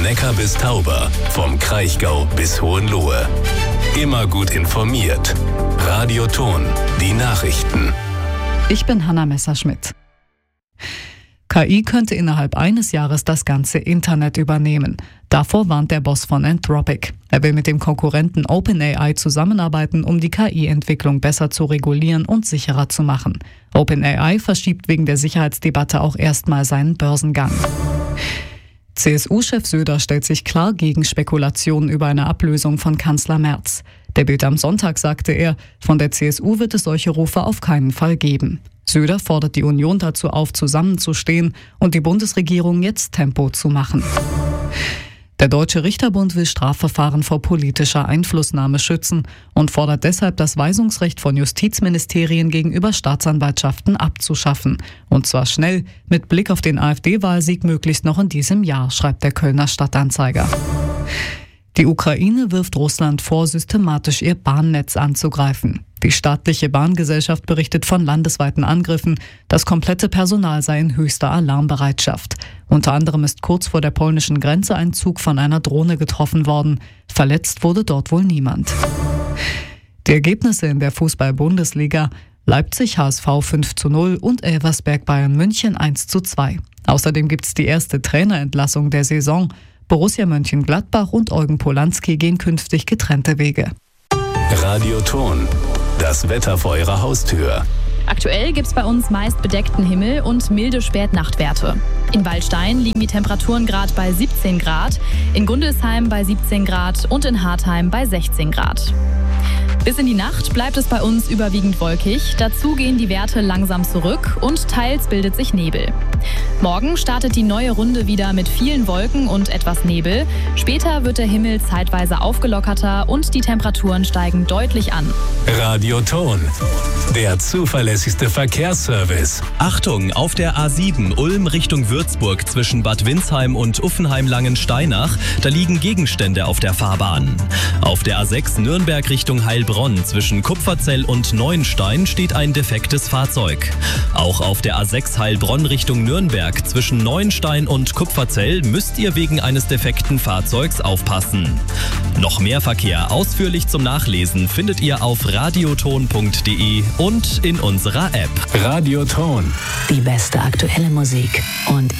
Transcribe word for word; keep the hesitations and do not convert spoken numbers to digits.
Neckar bis Tauber, vom Kraichgau bis Hohenlohe. Immer gut informiert. Radio Ton, die Nachrichten. Ich bin Hanna Messerschmidt. K I könnte innerhalb eines Jahres das ganze Internet übernehmen. Davor warnt der Boss von Anthropic. Er will mit dem Konkurrenten OpenAI zusammenarbeiten, um die K I-Entwicklung besser zu regulieren und sicherer zu machen. OpenAI verschiebt wegen der Sicherheitsdebatte auch erstmal seinen Börsengang. C S U-Chef Söder stellt sich klar gegen Spekulationen über eine Ablösung von Kanzler Merz. Der Bild am Sonntag sagte er, von der C S U wird es solche Rufe auf keinen Fall geben. Söder fordert die Union dazu auf, zusammenzustehen und die Bundesregierung jetzt Tempo zu machen. Der Deutsche Richterbund will Strafverfahren vor politischer Einflussnahme schützen und fordert deshalb, das Weisungsrecht von Justizministerien gegenüber Staatsanwaltschaften abzuschaffen. Und zwar schnell, mit Blick auf den AfD-Wahlsieg möglichst noch in diesem Jahr, schreibt der Kölner Stadtanzeiger. Die Ukraine wirft Russland vor, systematisch ihr Bahnnetz anzugreifen. Die staatliche Bahngesellschaft berichtet von landesweiten Angriffen. Das komplette Personal sei in höchster Alarmbereitschaft. Unter anderem ist kurz vor der polnischen Grenze ein Zug von einer Drohne getroffen worden. Verletzt wurde dort wohl niemand. Die Ergebnisse in der Fußball-Bundesliga: Leipzig H S V fünf zu null und Elversberg Bayern München eins zu zwei. Außerdem gibt es die erste Trainerentlassung der Saison. Borussia Mönchengladbach und Eugen Polanski gehen künftig getrennte Wege. Radio Ton, das Wetter vor Ihrer Haustür. Aktuell gibt es bei uns meist bedeckten Himmel und milde Spätnachtwerte. In Waldstein liegen die Temperaturen gerade bei siebzehn Grad, in Gundelsheim bei siebzehn Grad und in Hartheim bei sechzehn Grad. Bis in die Nacht bleibt es bei uns überwiegend wolkig. Dazu gehen die Werte langsam zurück und teils bildet sich Nebel. Morgen startet die neue Runde wieder mit vielen Wolken und etwas Nebel. Später wird der Himmel zeitweise aufgelockerter und die Temperaturen steigen deutlich an. Radio Ton, der zuverlässigste Verkehrsservice. Achtung, auf der A sieben Ulm Richtung Würzburg zwischen Bad Windsheim und Uffenheim-Langensteinach, da liegen Gegenstände auf der Fahrbahn. Auf der A sechs Nürnberg Richtung Heilbronn zwischen Kupferzell und Neuenstein steht ein defektes Fahrzeug. Auch auf der A sechs Heilbronn Richtung Nürnberg zwischen Neuenstein und Kupferzell müsst ihr wegen eines defekten Fahrzeugs aufpassen. Noch mehr Verkehr ausführlich zum Nachlesen findet ihr auf radioton punkt de und in unserer App. Radio Ton. Die beste aktuelle Musik und